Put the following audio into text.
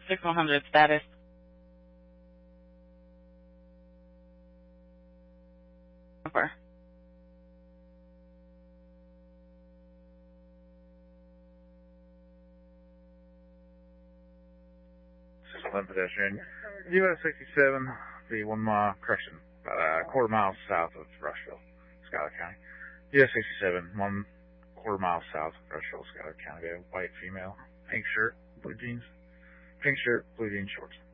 6100 status. Over. Pedestrian. US 67, the 1 mile correction, about a quarter mile south of Rushville, Schuyler County. US 67, 1/4 mile south of Rushville, Schuyler County. A white female, pink shirt, blue jeans shorts.